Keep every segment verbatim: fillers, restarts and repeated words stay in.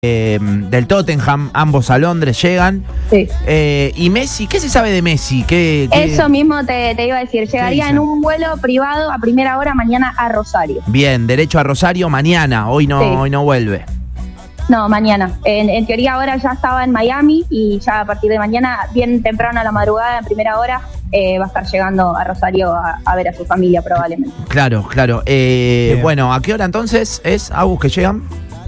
Eh, del Tottenham, ambos a Londres llegan. Sí. Eh, y Messi, ¿qué se sabe de Messi? ¿Qué, qué... Eso mismo te, te iba a decir, llegaría en un vuelo privado a primera hora mañana a Rosario. Bien, derecho a Rosario mañana, hoy no, Sí. hoy no vuelve. No, mañana. En, en teoría ahora ya estaba en Miami y ya a partir de mañana, bien temprano a la madrugada, en primera hora, eh, va a estar llegando a Rosario a, a ver a su familia probablemente. Claro, claro. Eh, bueno, ¿a qué hora entonces es, Agus, que llegan?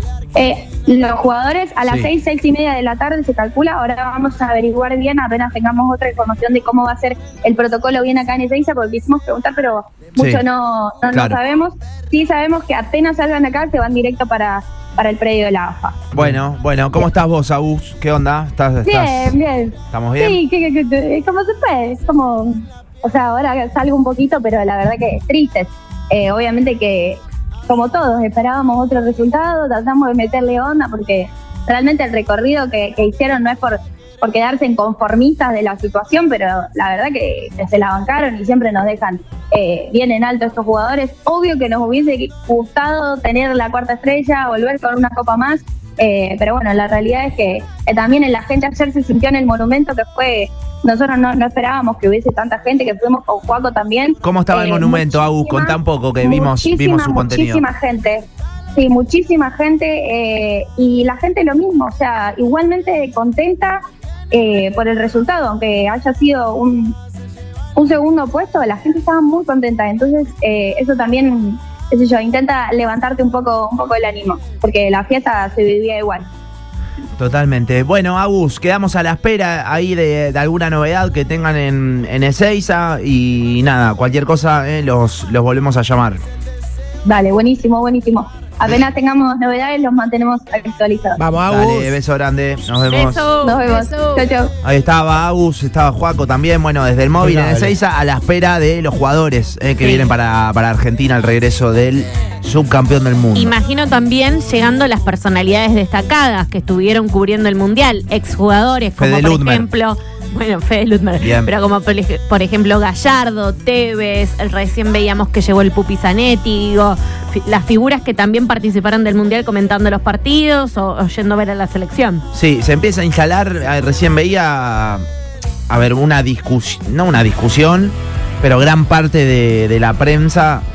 Eh, los jugadores a las Sí. seis, seis y media de la tarde se calcula. Ahora vamos a averiguar bien, apenas tengamos otra información de cómo va a ser el protocolo bien acá en Ezeiza, porque quisimos preguntar, pero mucho Sí. no, no, Claro. no sabemos. Sí sabemos que apenas salgan acá se van directo para, para el predio de la A F A. Bueno, bueno, ¿cómo estás vos, Agus? ¿Qué onda? ¿Estás, estás- Bien, bien. ¿Estamos bien? Sí, que, que, que, como se puede, es como, o sea, ahora salgo un poquito, pero la verdad que tristes. Eh, obviamente que, como todos, esperábamos otro resultado, tratamos de meterle onda, porque realmente el recorrido que, que hicieron no es por, por quedarse en conformistas de la situación, pero la verdad que, que se la bancaron y siempre nos dejan eh, bien en alto estos jugadores. Obvio que nos hubiese gustado tener la cuarta estrella, volver con una copa más, eh, pero bueno, la realidad es que eh, también la gente ayer se sintió en el monumento, que fue, nosotros no, no esperábamos que hubiese tanta gente, que fuimos con Juaco también. ¿Cómo estaba el Eh, monumento, Agus? Con tan poco que vimos, vimos su contenido. Muchísima gente, sí, muchísima gente, eh, y la gente lo mismo, o sea, igualmente contenta eh, por el resultado, aunque haya sido un, un segundo puesto, la gente estaba muy contenta, entonces eh, eso también, qué sé yo, intenta levantarte un poco, un poco el ánimo, porque la fiesta se vivía igual. Totalmente. Bueno, Agus, quedamos a la espera ahí de, de alguna novedad que tengan en, en Ezeiza y nada, cualquier cosa eh, los, los volvemos a llamar. Dale, buenísimo, buenísimo. Apenas tengamos novedades, los mantenemos actualizados. Vamos, Agus. Dale, beso grande, nos vemos. Beso, Nos vemos. beso. Chau, chau. Ahí estaba Agus, estaba Juaco también, bueno, desde el móvil en Dale. Ezeiza a la espera de los jugadores eh, que Sí. vienen para, para Argentina al regreso del subcampeón del mundo. Imagino también llegando las personalidades destacadas que estuvieron cubriendo el Mundial, exjugadores como Fede por Ludmer. ejemplo, bueno, Fede Ludmer, Bien. pero como por, ej- por ejemplo Gallardo, Tevez, recién veíamos que llegó el Pupi Zanetti, digo, fi- las figuras que también participaron del Mundial comentando los partidos o, o yendo a ver a la selección. Sí, se empieza a instalar, eh, recién veía, a ver, una discusión, no una discusión, pero gran parte de, de la prensa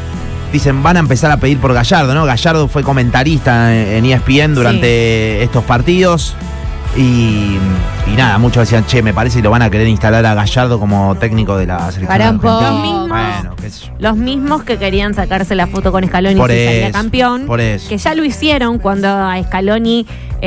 dicen, van a empezar a pedir por Gallardo, ¿no? Gallardo fue comentarista en, en E S P N durante estos partidos y, y nada, muchos decían, che, me parece que lo van a querer instalar a Gallardo como técnico de la selección Para un poco. argentina. Los mismos. Bueno, qué sé yo. Los mismos que querían sacarse la foto con Scaloni Por si salía eso, campeón, por eso. que ya lo hicieron cuando a Scaloni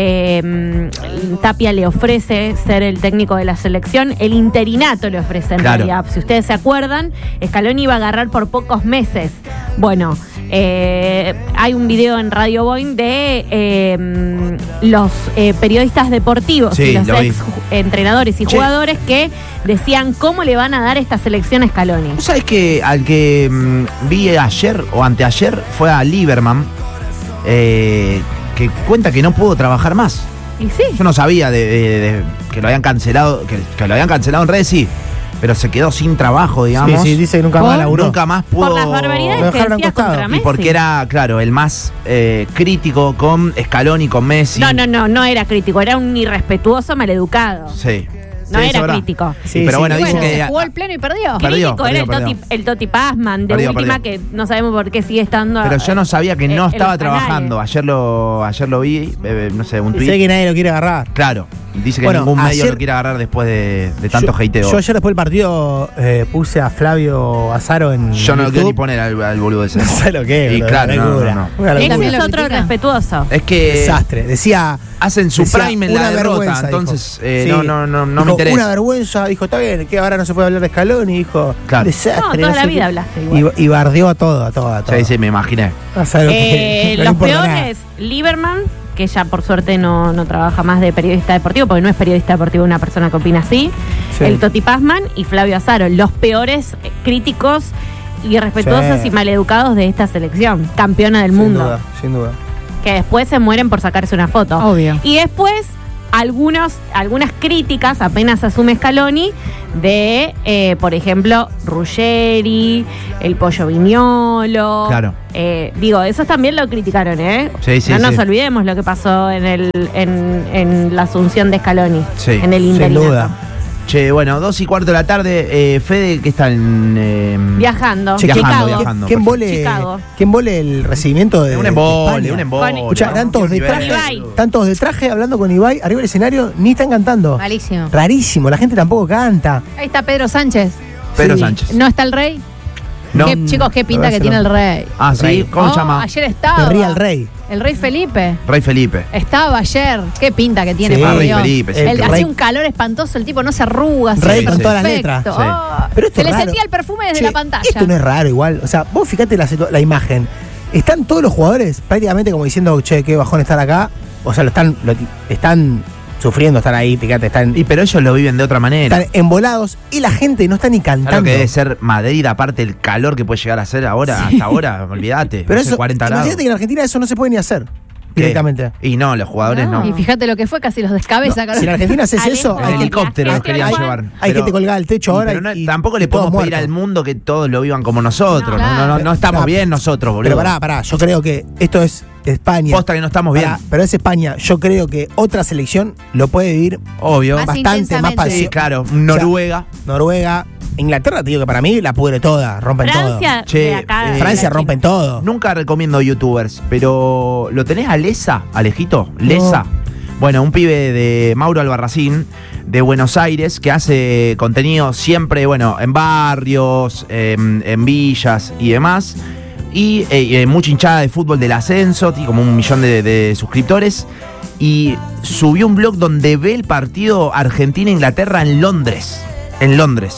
eh, Tapia le ofrece ser el técnico de la selección, el interinato le ofrece en Claro. realidad. Si ustedes se acuerdan, Scaloni iba a agarrar por pocos meses. Bueno, eh, hay un video en Radio Boeing de eh, los eh, periodistas deportivos Sí, y los lo vi. ex entrenadores y Che. jugadores que decían cómo le van a dar esta selección a Scaloni. ¿Vos sabés que al que mm, vi ayer o anteayer fue a Lieberman, eh, que cuenta que no pudo trabajar más? Y sí. Yo no sabía de, de- de- que lo habían cancelado, que, que lo habían cancelado en redes, sí, pero se quedó sin trabajo, digamos. Sí, sí, dice que nunca ¿Por? más laburó. Nunca más pudo. Por las barbaridades Lo que dejaron decía al costado. contra Y Messi. porque era, claro, el más eh, crítico con Scaloni, con Messi. No, no, no, no era crítico, era un irrespetuoso maleducado. Sí. No Sí, era eso es verdad. crítico. Sí, Sí, pero sí. bueno, Y dicen bueno, que. Se jugó el pleno y perdió. Perdió, Crítico era el perdió, Toti, el Toti Pazman, de Perdió, última perdió. que no sabemos por qué sigue estando. Pero yo no sabía que eh, no en estaba los canales. trabajando. Ayer lo, ayer lo vi, eh, no sé, un Y sé tweet. que nadie lo quiere agarrar. Claro, dice que Bueno, ningún medio ayer- lo quiere agarrar después de, de tanto yo, hateo. Yo ayer después del partido eh, puse a Flavio Azaro en Yo no lo quiero ni YouTube. poner al, al boludo ese. No sé lo que es. Y boludo, claro, una no, locura. no, no. Una Ese locura. también es lo otro critican. respetuoso. Es que Desastre. Decía. hacen su decía, prime en una la derrota, vergüenza, entonces dijo. eh, Sí. no, no, no, no Dijo, me interesa. Una vergüenza, dijo, está bien, que ahora no se puede hablar de Scaloni, dijo. Claro. Desastre. No, toda la sé vida qué. hablaste igual. Y, y bardeó a todo, a todo, a todo. Sí, sí, me imaginé. O sea, lo que- Eh, no le los importa nada. peores, Lieberman, que ya por suerte no, no trabaja más de periodista deportivo, porque no es periodista deportivo una persona que opina así. Sí. El Toti Pazman y Flavio Azaro, los peores eh, críticos irrespetuosos Sí. y maleducados de esta selección, campeona del Sin mundo. duda, sin duda. Que después se mueren por sacarse una foto. Obvio. Y después algunos, algunas críticas apenas asume Scaloni de, eh, por ejemplo, Ruggeri, el Pollo Viñolo. Claro. Eh, digo, esos también lo criticaron, ¿eh? Sí, sí, no nos sí. olvidemos lo que pasó en, el, en, en la asunción de Scaloni, Sí, en el sin interinato. duda. Che, bueno, dos y cuarto de la tarde. Eh, Fede, que está en. Eh, Viajando. Che, Viajando, Chicago. viajando. ¿Quién vole, Chicago. ¿Quién vole el recibimiento de Un de embole, España? un embole. Escuchá, ¿no? están todos de Qué traje, nivel. Ibai. están todos de traje hablando con Ibai arriba del escenario, ni están cantando. Malísimo. Rarísimo, la gente tampoco canta. Ahí está Pedro Sánchez. Pedro Sí. Sánchez. ¿No está el rey? No. ¿Qué- chicos, qué pinta que Pero tiene ese el no. rey. Ah, sí. Rey. ¿Cómo Oh, se llama? Ayer estaba. Que ría el rey. El rey Felipe. Rey Felipe. Estaba ayer. Qué pinta que tiene, Sí. por Ah, Rey Dios. Felipe, sí. El- El hacía rey- un calor espantoso, el tipo no se arruga. Rey siempre con todas las perfecto. letras. Sí. Oh, Pero esto se es le raro. sentía el perfume desde Che, la pantalla. Esto no es raro igual. O sea, vos fíjate la, situ- la imagen. Están todos los jugadores prácticamente como diciendo, che, qué bajón estar acá. O sea, lo están, lo, están sufriendo estar ahí, fíjate, están, Y pero ellos lo viven de otra manera. están embolados y la gente no está ni Claro cantando. que debe ser Madrid, aparte el calor que puede llegar a ser ahora, hasta ahora, olvídate. Pero no sé, eso, cuarenta grados. imagínate que en Argentina eso no se puede ni hacer ¿Qué? directamente. Y no, los jugadores no. Y fíjate lo que fue, casi los descabeza. No, si en Argentina haces Alejo, eso, En hay, que- helicóptero hay- los querían hay- llevar. hay Pero- gente colgada al techo y- ahora. pero no- y- tampoco le y todos podemos pedir muertos. al mundo que todos lo vivan como nosotros. No, No, no, no, no estamos No, bien nosotros, boludo. Pero pará, pará, yo creo que esto es España. Posta que no estamos bien. Pará, pero es España. Yo creo que otra selección lo puede vivir Obvio. Más bastante más intensamente. parecido. Sí, claro. Noruega. Noruega, Inglaterra, te digo que para mí la pudre toda, rompen Francia, Che, de acá. eh, todo. de Francia la rompen China. todo. Nunca recomiendo youtubers, pero ¿lo tenés a Lesa, Alejito? Lesa. Bueno, un pibe de Mauro Albarracín, de Buenos Aires, que hace contenido siempre, bueno, en barrios, en, en villas y demás. Y eh, eh, mucha hinchada de fútbol del ascenso, tiene como un millón de, de suscriptores. Y subió un blog donde ve el partido Argentina-Inglaterra en Londres. En Londres.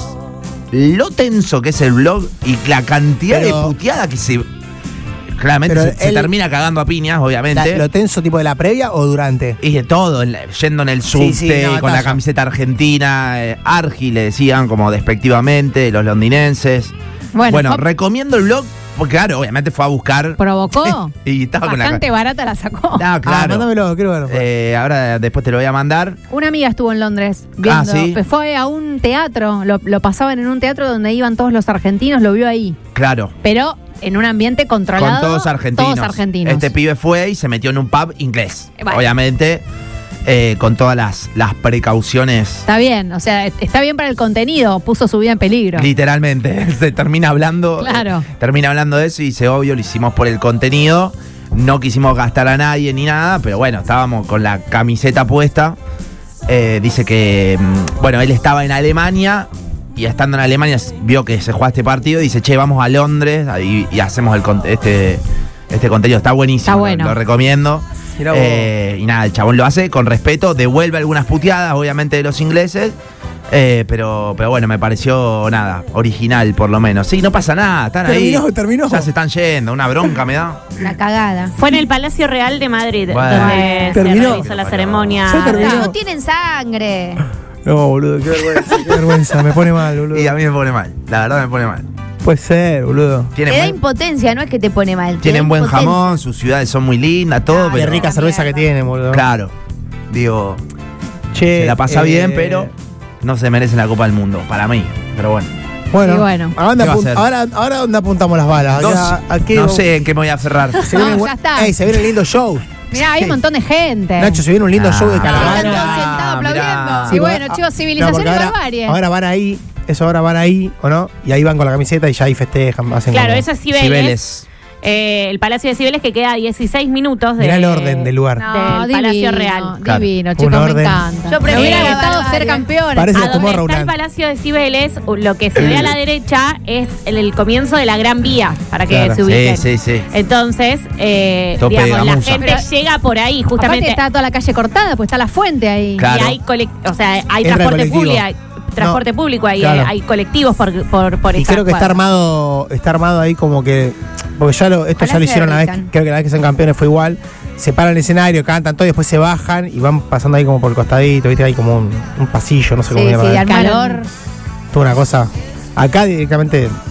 Lo tenso que es el blog y la cantidad Pero- de puteada que se... Claramente Pero se, se él- termina cagando a piñas, La- obviamente. ¿Lo tenso tipo de la previa o durante? Y de todo, en la- yendo en el subte, Sí, sí, una con la batalla. camiseta argentina, eh, Argi le decían como despectivamente, los londinenses. Bueno, Bueno, fue- recomiendo el blog, porque claro, obviamente fue a buscar provocó. y estaba con la... Bastante barata la sacó. Ah, Ah, claro. mándamelo, quiero verlo. Eh, ahora después te lo voy a mandar. Una amiga estuvo en Londres viendo. Ah, ¿sí? Pues fue a un teatro, lo, lo pasaban en un teatro donde iban todos los argentinos, lo vio ahí. Claro. Pero en un ambiente controlado. Con todos argentinos. Todos argentinos. Este pibe fue y se metió en un pub inglés. Eh, bueno. Obviamente, eh, con todas las, las precauciones. Está bien, o sea, está bien para el contenido, puso su vida en peligro. Literalmente. Se termina hablando. Claro. eh, termina hablando de eso y dice, obvio, lo hicimos por el contenido. No quisimos gastar a nadie ni nada, pero bueno, estábamos con la camiseta puesta. Eh, dice que, mm, bueno, él estaba en Alemania. Y estando en Alemania vio que se juega este partido y dice, che, vamos a Londres y, y hacemos el con- este, este contenido. Está buenísimo, Está bueno. lo, lo recomiendo. Mirá vos. Eh, y nada, el chabón lo hace con respeto, devuelve algunas puteadas, obviamente, de los ingleses. eh, pero, pero bueno, me pareció nada, original por lo menos. Sí, no pasa nada, están Terminó, ahí. terminó. Ya se están yendo, una bronca me da. La cagada. Fue en el Palacio Real de Madrid, Bueno. donde Terminó. se realizó la ceremonia. Ya terminó. No, no tienen sangre. No, boludo, qué vergüenza, qué vergüenza. Me pone mal, boludo. Y a mí me pone mal, la verdad me pone mal. Puede ser, boludo. Te Tienen da buen, impotencia, no es que te pone mal. te da tienen buen impotencia. jamón, sus ciudades son muy lindas, todo, Qué pero... rica cerveza que tiene, boludo. Claro, digo, Che, se la pasa eh, bien, pero no se merecen la Copa del Mundo, para mí. Pero bueno. Bueno, Y bueno. ¿a dónde ¿Qué va a apun- hacer? ahora, ahora dónde apuntamos las balas. Dos- Acá- ¿a qué no vamos? sé en qué me voy a aferrar. Se No, viene, ya está. Ey, se viene un lindo show. Mirá, hay un montón de gente. Nacho, se viene un lindo Ah, show de Están carnaval. todos mirá, sentados mirá. aplaudiendo. Sí, y porque- bueno, chicos, No, civilización porque y ahora, barbarie. ahora van ahí, eso ahora van ahí, ¿o no? Y ahí van con la camiseta y ya ahí festejan, hacen Claro, como- eso es Cibeles. Cibeles. Eh, el Palacio de Cibeles que queda a dieciséis minutos de, Mirá el orden del lugar. No, del Palacio divino, Real. Claro. divino, Un chicos, me orden. encanta. Yo prefiero Me hubiera la gustado barbarie. ser campeón. Parece A la donde está el Tomorrowland. Palacio de Cibeles, lo que se ve a la derecha es el, el comienzo de la Gran Vía, para que Claro. se ubiquen. Sí, sí, sí. Entonces, eh, Tope de digamos, la gamuza. gente Pero- llega por ahí, Aparte justamente. está toda la calle cortada, pues está la fuente ahí. Claro. Y hay, colec- o sea, hay Entra transporte colectivo. público, hay transporte No, público, hay, claro. hay colectivos por, por, por Y esa creo que está cuadra. armado, está armado ahí como que. Porque ya lo, esto Ojalá ya lo se hicieron la vez, derritan. creo que la vez que son campeones fue igual. Se paran el escenario, cantan todo y después se bajan y van pasando ahí como por el costadito, viste, hay como un, un pasillo, no sé Sí, cómo sí, llamarlo. armaron- Calor. Toda una cosa. Acá directamente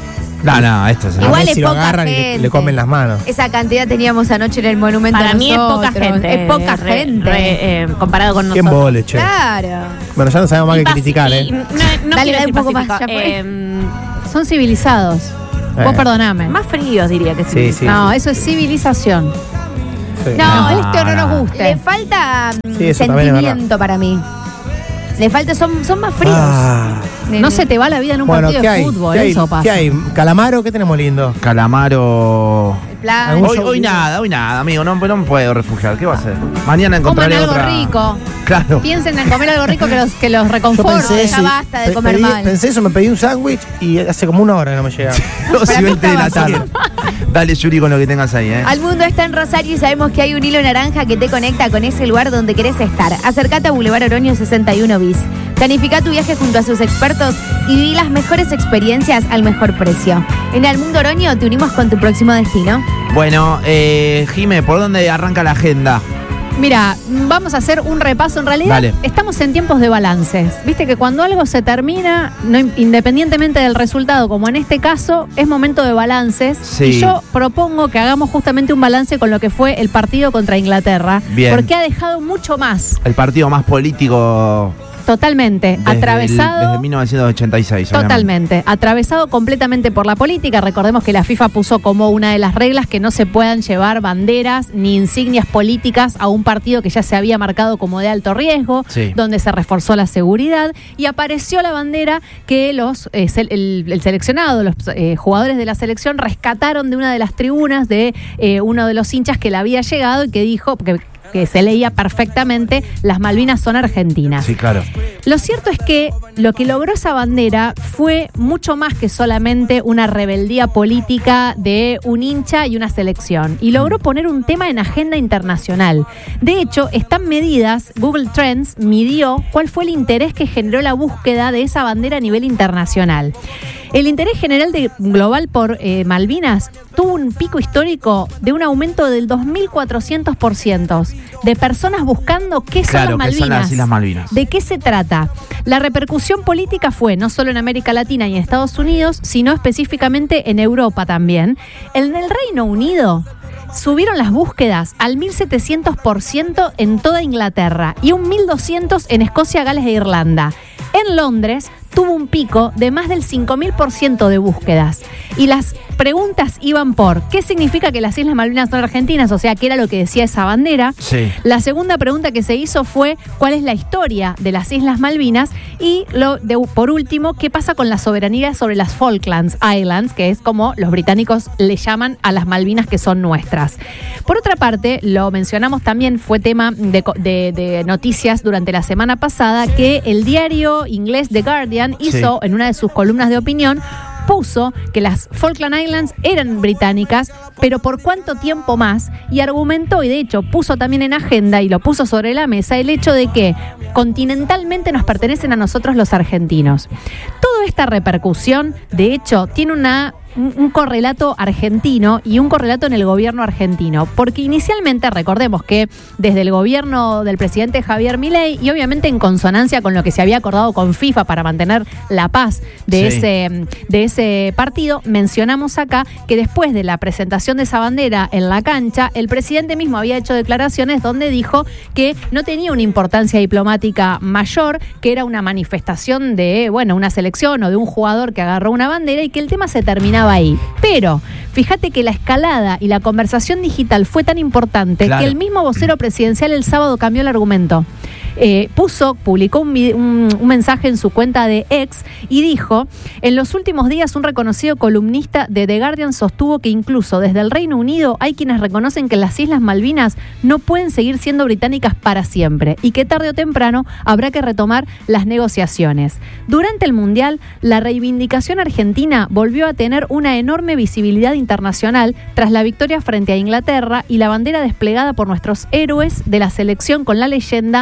No, no, esto es... A Igual ver es si lo poca agarran y le- gente. le comen las manos. Esa cantidad teníamos anoche en el monumento. Para mí es poca nosotros. gente. Es poca re- gente. re, eh, comparado con ¿Quién nosotros. vole, che? Claro. Bueno, ya no sabemos más Y que pas- criticar, y- ¿eh? No, no Dale, quiero dale decir un poco más, pacífico, ya fue. eh, Son civilizados. Eh. Vos perdoname. más fríos diría que sí. Sí, sí. no, eso es civilización. Sí. No, Nos guste o no nos Le guste. falta mm, Sí, eso también es sentimiento para mí. Le falta, son, son más fríos. Ah. No se te va la vida en un Bueno, partido ¿qué de hay? fútbol, ¿Qué hay? eso pasa. ¿Qué hay? ¿Calamaro? ¿Qué tenemos lindo? Calamaro... El plan. ¿Algún Hoy, show hoy lindo? nada, hoy nada, amigo, no, no me puedo refugiar. ¿Qué va a hacer? Mañana Coman encontraré algo otra... rico. Claro. Piensen en comer algo rico que los, que los Yo reconforte. pensé ya eso y- basta de pe- comer pedí- mal. Pensé eso, me pedí un sándwich y hace como una hora que no me llega. dos Para y mí veinte de la está tarde. Dale, Yuri, con lo que tengas ahí, ¿eh? Al mundo está en Rosario y sabemos que hay un hilo naranja que te conecta con ese lugar donde querés estar. Acércate a Boulevard Oroño sesenta y uno bis. Planifica tu viaje junto a sus expertos y viví las mejores experiencias al mejor precio. En Al Mundo Oroño te unimos con tu próximo destino. Bueno, eh, Jime, ¿por dónde arranca la agenda? Mira, vamos a hacer un repaso. En realidad, Dale. estamos en tiempos de balances. Viste que cuando algo se termina, no, independientemente del resultado, como en este caso, es momento de balances. Sí. Y yo propongo que hagamos justamente un balance con lo que fue el partido contra Inglaterra. Bien. Porque ha dejado mucho más. El partido más político Totalmente. desde, atravesado. el- desde mil novecientos ochenta y seis. obviamente. Totalmente, atravesado completamente por la política. Recordemos que la FIFA puso como una de las reglas que no se puedan llevar banderas ni insignias políticas a un partido que ya se había marcado como de alto riesgo, Sí. donde se reforzó la seguridad y apareció la bandera que los eh, sel- el, el seleccionado, los eh, jugadores de la selección rescataron de una de las tribunas de eh, uno de los hinchas que le había llegado y que dijo, porque que se leía perfectamente, las Malvinas son argentinas. Sí, claro. Lo cierto es que lo que logró esa bandera fue mucho más que solamente una rebeldía política de un hincha y una selección. Y logró poner un tema en agenda internacional. De hecho, están medidas, Google Trends midió cuál fue el interés que generó la búsqueda de esa bandera a nivel internacional. El interés general de, global por eh, Malvinas tuvo un pico histórico de un aumento del dos mil cuatrocientos por ciento de personas buscando qué son Claro, las que son Malvinas. las Islas Malvinas. ¿De qué se trata? La repercusión política fue no solo en América Latina y en Estados Unidos, sino específicamente en Europa también. En el Reino Unido subieron las búsquedas al mil setecientos por ciento en toda Inglaterra y un mil doscientos por ciento en Escocia, Gales e Irlanda. En Londres tuvo un pico de más del cinco mil por ciento de búsquedas. Y las preguntas iban por ¿qué significa que las Islas Malvinas son argentinas? O sea, ¿qué era lo que decía esa bandera? Sí. La segunda pregunta que se hizo fue ¿cuál es la historia de las Islas Malvinas? Y lo de, por último, ¿qué pasa con la soberanía sobre las Falklands Islands? Que es como los británicos le llaman a las Malvinas que son nuestras. Por otra parte, lo mencionamos también, fue tema de, co- de- de noticias durante la semana pasada, que el diario inglés The Guardian hizo en una de sus columnas de opinión, puso que las Falkland Islands eran británicas, pero por cuánto tiempo más, y argumentó, y de hecho puso también en agenda y lo puso sobre la mesa, el hecho de que continentalmente nos pertenecen a nosotros los argentinos. Toda esta repercusión, de hecho, tiene una un, un correlato argentino y un correlato en el gobierno argentino, porque inicialmente recordemos que desde el gobierno del presidente Javier Milei y obviamente en consonancia con lo que se había acordado con FIFA para mantener la paz de Sí. ese de ese partido, mencionamos acá que después de la presentación de esa bandera en la cancha, el presidente mismo había hecho declaraciones donde dijo que no tenía una importancia diplomática mayor, que era una manifestación de, bueno, una selección o de un jugador que agarró una bandera y que el tema se terminaba ahí. Pero fíjate que la escalada y la conversación digital fue tan importante Claro. que el mismo vocero presidencial el sábado cambió el argumento. Eh, puso, publicó un, vide- un, un mensaje en su cuenta de X y dijo: en los últimos días un reconocido columnista de The Guardian sostuvo que incluso desde el Reino Unido hay quienes reconocen que las Islas Malvinas no pueden seguir siendo británicas para siempre y que tarde o temprano habrá que retomar las negociaciones. Durante el Mundial, la reivindicación argentina volvió a tener una enorme visibilidad internacional tras la victoria frente a Inglaterra y la bandera desplegada por nuestros héroes de la selección con la leyenda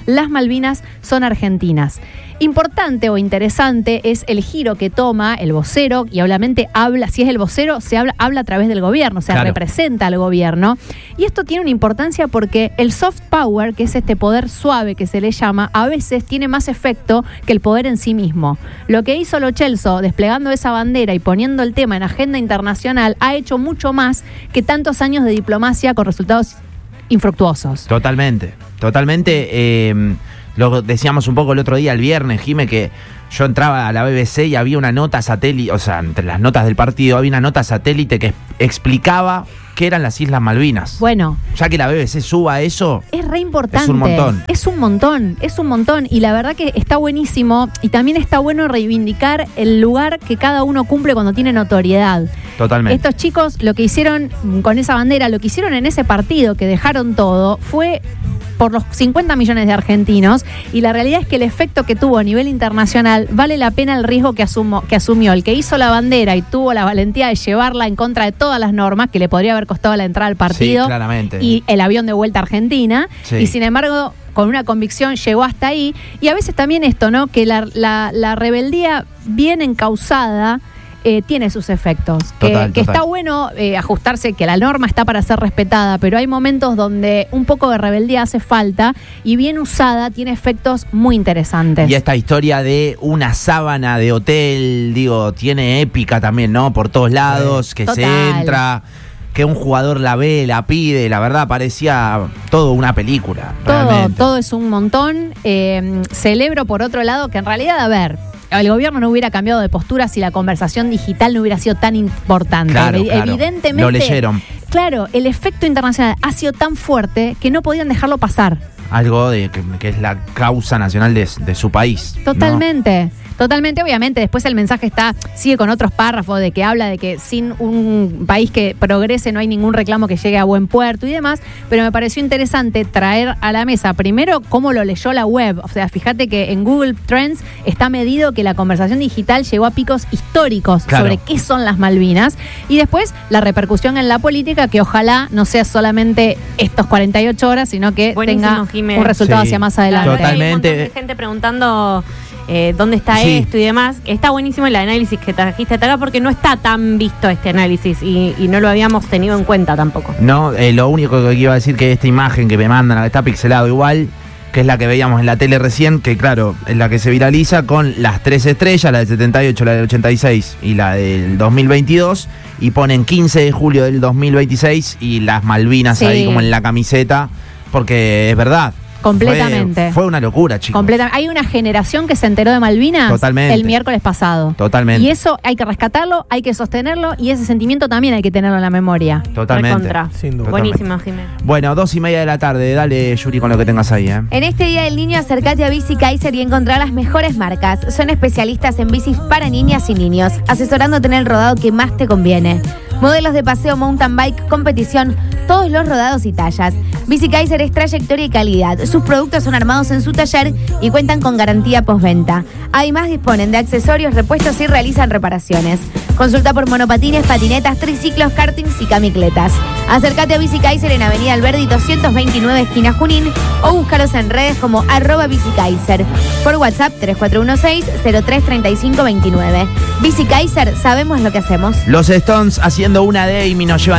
las Malvinas son argentinas. Importante o interesante es el giro que toma el vocero, y obviamente habla, si es el vocero, se habla, habla a través del gobierno, o sea, Claro. representa al gobierno. Y esto tiene una importancia porque el soft power, que es este poder suave que se le llama, a veces tiene más efecto que el poder en sí mismo. Lo que hizo Lo Celso, desplegando esa bandera y poniendo el tema en agenda internacional, ha hecho mucho más que tantos años de diplomacia con resultados infructuosos. Totalmente, totalmente. Eh, lo decíamos un poco el otro día, el viernes, Jime, que yo entraba a la B B C y había una nota satélite, o sea, entre las notas del partido, había una nota satélite que explicaba qué eran las Islas Malvinas. Bueno, Ya que la B B C suba eso, es re importante. Es un montón. Es un montón, es un montón. Y la verdad que está buenísimo. Y también está bueno reivindicar el lugar que cada uno cumple cuando tiene notoriedad. totalmente. Estos chicos lo que hicieron con esa bandera, lo que hicieron en ese partido, que dejaron todo, fue por los cincuenta millones de argentinos, y la realidad es que el efecto que tuvo a nivel internacional vale la pena el riesgo que, asumo, que asumió el que hizo la bandera y tuvo la valentía de llevarla en contra de todas las normas, que le podría haber costado la entrada al partido, Sí, claramente. y el avión de vuelta a Argentina, Sí. y sin embargo con una convicción llegó hasta ahí. Y a veces también esto, ¿no? Que la, la, la rebeldía bien encausada Eh, tiene sus efectos. Que, Total, que total. está bueno eh, ajustarse, que la norma está para ser respetada, pero hay momentos donde un poco de rebeldía hace falta, y bien usada tiene efectos muy interesantes. Y esta historia de una sábana de hotel, digo, tiene épica también, ¿no? Por todos lados, que se Total. entra, que un jugador la ve, la pide, la verdad parecía todo una película, todo, realmente. todo es un montón. Eh, celebro, por otro lado, que en realidad, a ver, el gobierno no hubiera cambiado de postura si la conversación digital no hubiera sido tan importante. Claro, Evi- claro. Evidentemente. Lo leyeron. Claro, el efecto internacional ha sido tan fuerte que no podían dejarlo pasar. Algo de que, que es la causa nacional de, de su país, ¿no? Totalmente, totalmente. Obviamente, después el mensaje está, sigue con otros párrafos de que habla de que sin un país que progrese no hay ningún reclamo que llegue a buen puerto y demás, pero me pareció interesante traer a la mesa primero cómo lo leyó la web. O sea, fíjate que en Google Trends está medido que la conversación digital llegó a picos históricos Claro. sobre qué son las Malvinas, y después la repercusión en la política, que ojalá no sea solamente estos cuarenta y ocho horas, sino que Buenísimo, tenga Jimé. un resultado Sí. hacia más La adelante. verdad que hay un Totalmente. montón de gente preguntando eh, dónde está Sí. esto y demás. Está buenísimo el análisis que trajiste hasta acá, porque no está tan visto este análisis y, y no lo habíamos tenido en cuenta tampoco. No, eh, lo único que iba a decir que esta imagen que me mandan está pixelado igual, que es la que veíamos en la tele recién, que claro, es la que se viraliza con las tres estrellas, la del setenta y ocho, la del ochenta y seis y la del dos mil veintidós, y ponen quince de julio del dos mil veintiséis y las Malvinas Sí. ahí como en la camiseta, porque es verdad. Completamente. Fue, fue una locura, chicos. Completa- Hay una generación que se enteró de Malvinas Totalmente. el miércoles pasado. Totalmente. Y eso hay que rescatarlo, hay que sostenerlo, y ese sentimiento también hay que tenerlo en la memoria. Totalmente. Recontra. Sin duda. Buenísimo, Jimé. Bueno, dos y media de la tarde, dale, Yuri, con lo que tengas ahí, ¿eh? En este Día del Niño, acércate a Bici Kaiser y encontrá las mejores marcas. Son especialistas en bicis para niñas y niños, asesorándote en el rodado que más te conviene. Modelos de paseo, mountain bike, competición, todos los rodados y tallas. Bici Kaiser es trayectoria y calidad. Sus productos son armados en su taller y cuentan con garantía postventa. Además, disponen de accesorios, repuestos y realizan reparaciones. Consulta por monopatines, patinetas, triciclos, kartings y camicletas. Acércate a Bici Kaiser en Avenida Alberdi doscientos veintinueve, esquina Junín, o búscalos en redes como arroba Bici Kaiser. Por WhatsApp tres cuatro uno seis, cero tres tres cinco dos nueve. Bici Kaiser, sabemos lo que hacemos. Los Stones haciendo una de y nos llevan